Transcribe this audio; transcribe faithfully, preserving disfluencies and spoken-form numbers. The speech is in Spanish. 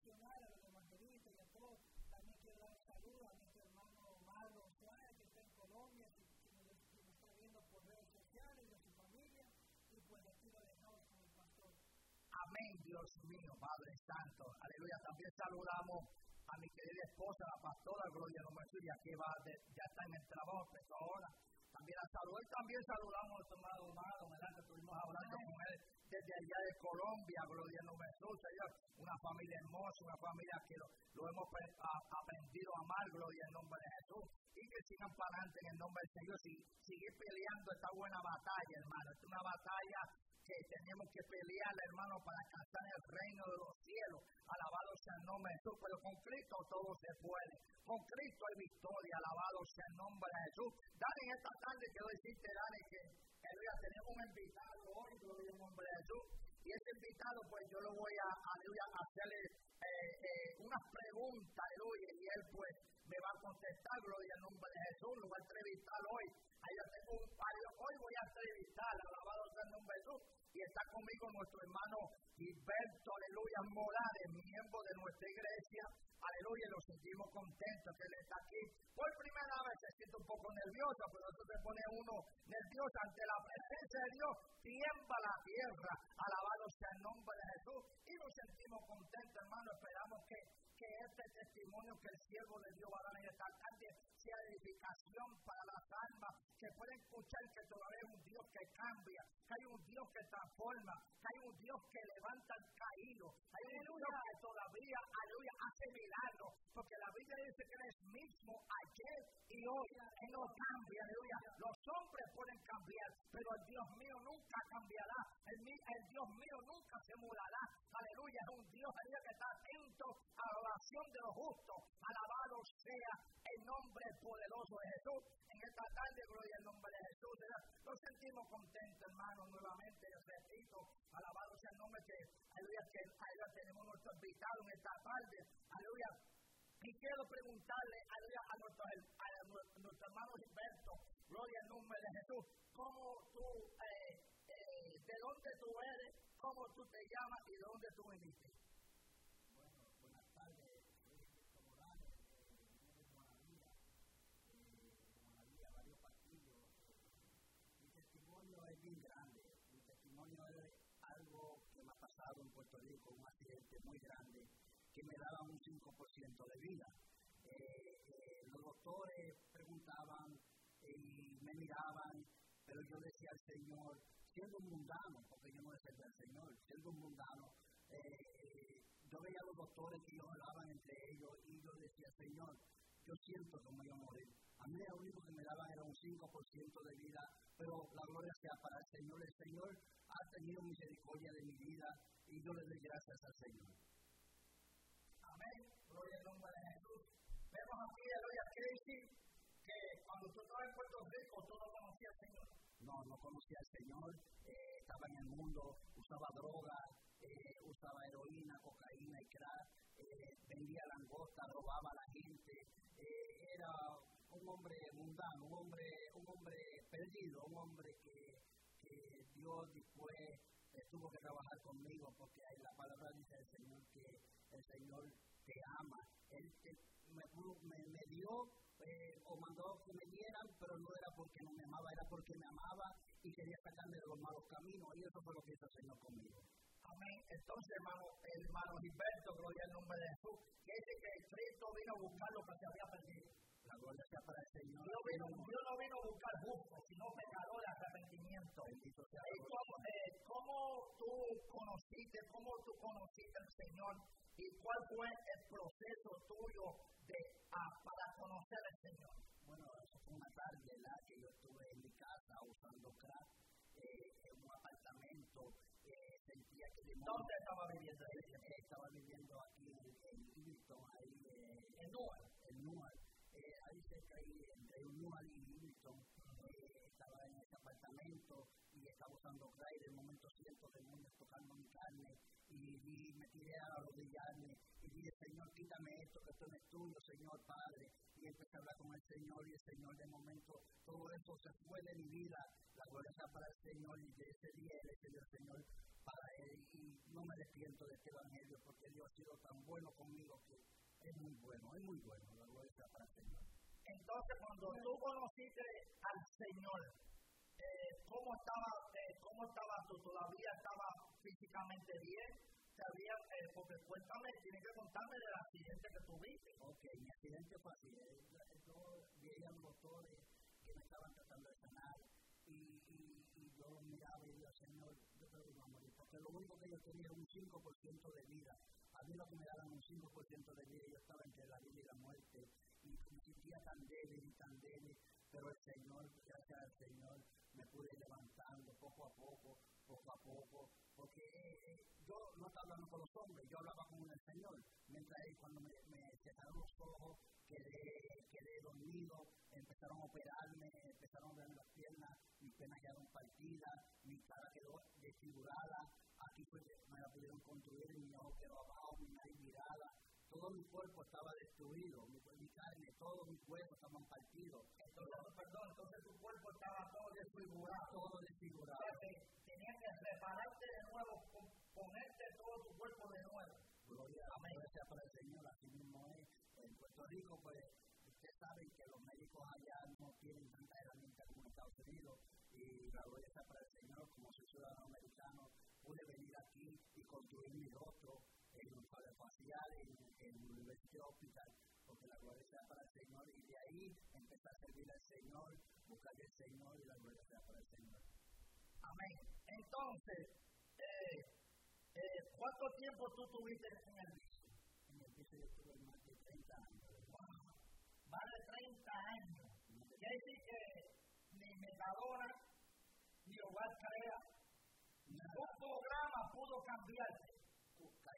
mencionar a los evangelistas y a todos. También quiero dar saludos a nuestro hermano Marlon Suárez, que está en Colombia, si, si, me, si me está viendo por redes sociales, y a su familia, y pues aquí lo dejamos con el pastor. Amén, Dios mío, Padre Santo, aleluya. También saludamos a mi querida esposa, la pastora Gloria Número, y aquí va, de, ya está en el trabajo, empezó ahora. También la saludó y también saludamos a nuestro hermano Humano, ¿verdad? Que estuvimos hablando con él desde allá de Colombia, Gloria Número Jesús, una familia hermosa, una familia que lo, lo hemos a, aprendido a amar, Gloria en nombre de Jesús, y que sigan para adelante en el nombre del Señor, y seguir peleando esta buena batalla, hermano. Es una batalla que tenemos que pelear, hermano, para alcanzar el reino de los cielos. Alabado sea el nombre de Jesús, pero con Cristo todo se puede. Con Cristo hay victoria, alabado sea el nombre de Jesús. Dale, en esta tarde quiero decirte, Dale, que aleluya, tenemos un invitado hoy, gloria al nombre de Jesús. Y ese invitado, pues yo lo voy a, aleluya, hacerle eh, eh, unas preguntas, aleluya, y él pues me va a contestar, gloria al nombre de Jesús. Lo voy a entrevistar hoy. Ahí yo tengo un par, hoy voy a entrevistar, alabado sea el nombre de Jesús. Y está conmigo nuestro hermano Gilberto, aleluya, Morales, miembro de nuestra iglesia, aleluya, nos sentimos contentos que él está aquí. Por primera vez se siente un poco nervioso, pero eso se pone uno nervioso ante la presencia de Dios, tiembla la tierra, alabado sea el nombre de Jesús, y nos sentimos contentos, hermano. Esperamos que, que este testimonio que el siervo de Dios va a dar en esta tarde sea edificación para las almas, que pueden escuchar que todavía hay un Dios que cambia, que hay un Dios que transforma, que hay un Dios que levanta al caído, hay un Dios que todavía, aleluya, hace milagros, porque la Biblia dice que Él es mismo ayer y hoy, Él no cambia, aleluya. Los hombres pueden cambiar, pero el Dios mío nunca cambiará, el, el Dios mío nunca se mudará, aleluya. Es un Dios, aleluya, que está atento a la oración de los justos, alabado sea el nombre poderoso de Jesús. En esta tarde, gloria al nombre de Jesús, ¿verdad? Nos sentimos contentos, hermano, nuevamente, repito, alabado sea el nombre que, aleluya, que aleluya, tenemos nuestro invitado en esta tarde, aleluya. Y quiero preguntarle, aleluya, a nuestro, a nuestro hermano Gilberto, gloria al nombre de Jesús, ¿cómo tú, eh, eh, de dónde tú eres, cómo tú te llamas y de dónde tú viniste? Bueno, buenas tardes, soy Gilberto Morales, eh, de Juanadía, eh, Juanadía, varios pastillos. Eh, mi testimonio es bien grande, mi testimonio es algo que me ha pasado en Puerto Rico, un accidente muy grande, que me daba un cinco por ciento de vida. Eh, eh, los doctores preguntaban eh, y me miraban, pero yo decía al Señor, siendo un mundano, porque yo no le servía al Señor, siendo un mundano, eh, yo veía a los doctores que ellos hablaban entre ellos y yo decía, Señor, yo siento que me voy a morir. A mí lo único que me daban era un cinco por ciento de vida, pero la gloria sea para el Señor. El Señor ha tenido misericordia de mi vida y yo le doy gracias al Señor. Amén, gloria al nombre de Jesús. Vemos aquí, aleluya, Casey, que cuando tú estabas en Puerto Rico, tú no conocías al Señor. No, no conocía al Señor, eh, estaba en el mundo, usaba droga, eh, usaba heroína, cocaína y crack, eh, vendía langosta, robaba a la gente, eh, era un hombre mundano, un hombre, un hombre perdido, un hombre que, que Dios después eh, tuvo que trabajar conmigo, porque la palabra dice el Señor que el Señor te ama. Él, él me, me, me dio eh, o mandó que me dieran, pero no era porque no me amaba, era porque me amaba y quería sacarme de los malos caminos, y eso fue lo que hizo el Señor conmigo. Amén. Entonces, hermano, el hermano Gilberto, gloria al nombre de Jesús, que dice que Cristo vino a buscar lo que se había perdido. La gloria sea para el Señor. Dios, vino, Dios no vino a buscar justos, sino pecadores de arrepentimiento. Bendito sea Eh, ¿cómo, eh, ¿Cómo tú conociste, cómo tú conociste al Señor y cuál fue el proceso tuyo de, ah, para conocer al Señor? Bueno, eso fue una tarde, ¿verdad? Que yo estuve en mi casa usando crack, eh, en un apartamento, eh, sentía que... ¿Dónde estaba viviendo? Eh, estaba viviendo aquí en Livingston, ahí eh, en Newark. En Newark. Eh, ahí cerca, ahí entre Newark y Livingston, eh, estaba en ese apartamento y estaba usando crack, y de momento siento demonios tocando mi carne y, y me tiré a arrodillarme y dije, Señor, quítame esto, que esto no es tuyo, Señor Padre. Y empecé a hablar con el Señor y el Señor de momento, todo eso se fue de mi vida, la gloria para el Señor, y de ese día le dio el Señor para él. Y no me arrepiento de este evangelio porque Dios ha sido tan bueno conmigo que es muy bueno, es muy bueno, la gloria sea para el Señor. Entonces, cuando tú conociste al Señor, eh, ¿cómo estaba, eh, cómo estaba tú? ¿Todavía estaba físicamente bien? Sabía, eh, porque cuéntame, tienes que contarme del accidente que tuviste. Ok, mi accidente fue así. Eh, yo veía a los doctores que me estaban tratando de sanar y, y, y yo los miraba y decía, Señor, yo creo que voy a morir, porque lo único que yo tenía era un cinco por ciento de vida. A mí lo que me daban un cinco por ciento de vida, yo estaba entre la vida y la muerte y me sentía tan débil y tan débil, pero el Señor, gracias al Señor, me pude ir levantando poco a poco, poco a poco, porque eh, yo no estaba hablando con los hombres, yo hablaba con el Señor, mientras él, cuando me, me cerraron los ojos, quedé, quedé dormido, empezaron a operarme, empezaron a verme las piernas, mis piernas quedaron partidas, mi cara quedó desfigurada, aquí fue que me la pudieron construir, mi ojo quedó abajo, mi nariz virada, todo mi cuerpo estaba destruido, mi, mi carne, todos mis huesos estaban partidos. Entonces, perdón, entonces tu cuerpo estaba todo desfigurado, todo desfigurado. O sea, tenías que repararte de nuevo, ponerte todo tu cuerpo de nuevo. Gloria, amén. Gracias para el Señor, así mismo es. En Puerto Rico, pues, ustedes saben que los médicos allá no tienen tanta herramienta como en Estados Unidos, y la gloria sea para el Señor, como soy ciudadano americano, pude venir aquí y construir mi rostro en un facial, en, en el University Hospital, porque la gloria sea para el Señor, y de ahí empecé a servir al Señor, buscar al Señor, y la gloria sea para el Señor. Amén. Entonces, eh, eh, ¿cuánto tiempo tú tuviste en el vicio? En el vicio yo tuve más de treinta años. Wow. Más de treinta años. Quiere decir que ni metadona, ni hogar crea, ningún programa pudo cambiarte.